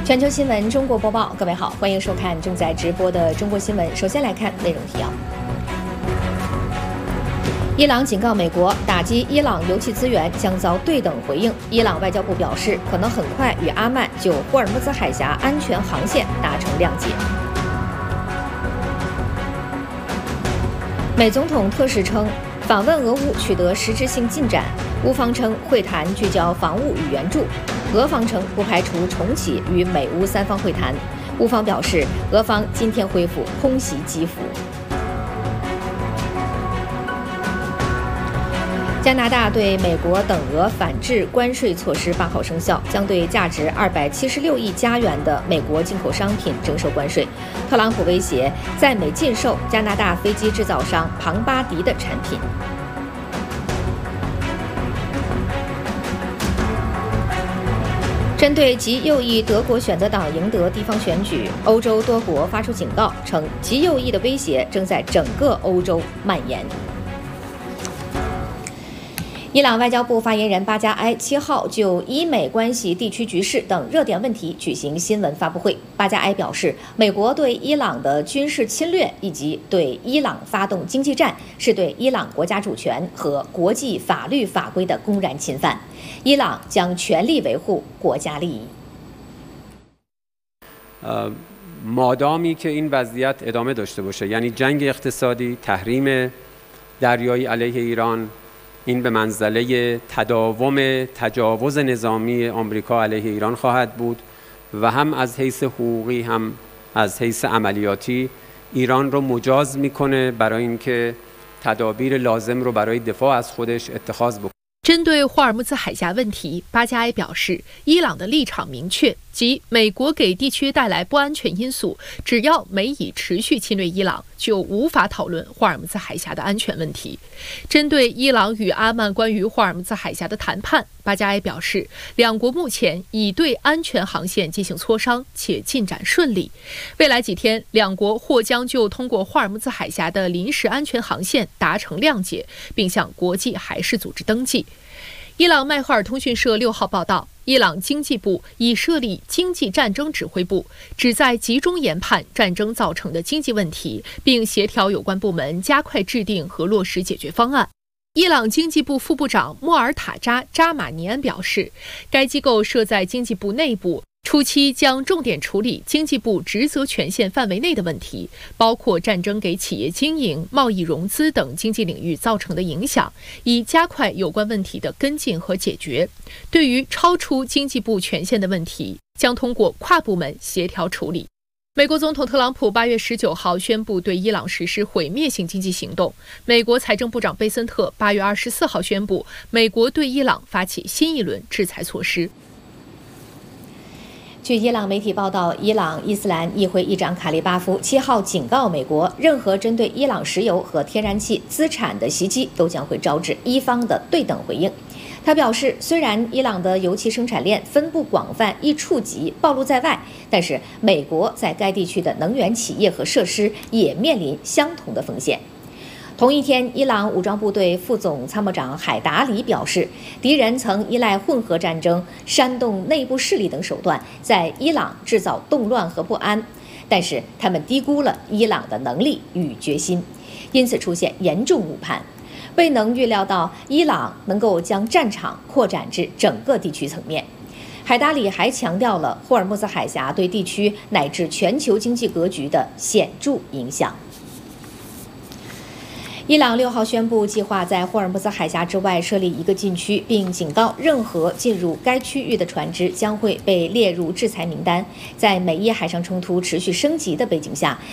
全球新闻中国播报，各位好，欢迎收看正在直播的中国新闻。首先来看内容提要：伊朗警告美国，打击伊朗油气资源将遭对等回应。伊朗外交部表示，可能很快与阿曼就霍尔木兹海峡安全航线达成谅解。美总统特使称，访问俄乌取得实质性进展。乌方称会谈聚焦防务与援助，俄方称不排除重启与美乌三方会谈。乌方表示，俄方今天恢复空袭基辅。加拿大对美国等额反制关税措施8号生效，将对价值276亿加元的美国进口商品征收关税。特朗普威胁在美禁售加拿大飞机制造商庞巴迪的产品。针对极右翼德国选择党赢得地方选举，欧洲多国发出警告，称极右翼的威胁正在整个欧洲蔓延。伊朗外交部发言人巴加埃7号就伊美关系、地区局势等热点问题举行新闻发布会。巴加埃表示，美国对伊朗的军事侵略以及对伊朗发动经济战，是对伊朗国家主权和国际法律法规的公然侵犯。伊朗将全力维护国家利益。 مادامی که این وضعیت ادامه داشته باشه، یعنی جنگ اقتصادی، تحریم دریایی علیه ایران، این به منزله تداوم تجاوز نظامی آمریکا علیه ایران خواهد بود و هم از حیث حقوقی هم از حیث عملیاتی ایران رو مجاز میکنه برای اینکه تدابیر لازم رو برای دفاع از خودش اتخاذ بکنه。 针对霍尔木兹海峡问题，巴加埃表示，伊朗的立场明确，即美国给地区带来不安全因素，只要美以持续侵略伊朗，就无法讨论霍尔木兹海峡的安全问题。针对伊朗与阿曼关于霍尔木兹海峡的谈判，巴加埃表示，两国目前已对安全航线进行磋商，且进展顺利。未来几天，两国或将就通过霍尔木兹海峡的临时安全航线达成谅解，并向国际海事组织登记。伊朗迈赫尔通讯社6号报道，伊朗经济部已设立经济战争指挥部，旨在集中研判战争造成的经济问题，并协调有关部门加快制定和落实解决方案。伊朗经济部副部长莫尔塔扎·扎马尼安表示，该机构设在经济部内部，初期将重点处理经济部职责权限范围内的问题，包括战争给企业经营、贸易融资等经济领域造成的影响，以加快有关问题的跟进和解决。对于超出经济部权限的问题，将通过跨部门协调处理。美国总统特朗普8月19号宣布对伊朗实施毁灭性经济行动。美国财政部长贝森特8月24号宣布，美国对伊朗发起新一轮制裁措施。 据伊朗媒体报道，伊朗伊斯兰议会议长卡利巴夫7号警告美国，任何针对伊朗石油和天然气资产的袭击都将会招致伊方的对等回应。他表示，虽然伊朗的油气生产链分布广泛，易触及，暴露在外，但是美国在该地区的能源企业和设施也面临相同的风险。同一天，伊朗武装部队副总参谋长海达里表示，敌人曾依赖混合战争、煽动内部势力等手段，在伊朗制造动乱和不安，但是他们低估了伊朗的能力与决心，因此出现严重误判，未能预料到伊朗能够将战场扩展至整个地区层面。海达里还强调了霍尔木兹海峡对地区乃至全球经济格局的显著影响。伊朗6号宣布，计划在霍尔木兹海峡之外设立一个禁区，并警告任何进入该区域的船只将会被列入制裁名单。在美伊海上冲突持续升级的背景下，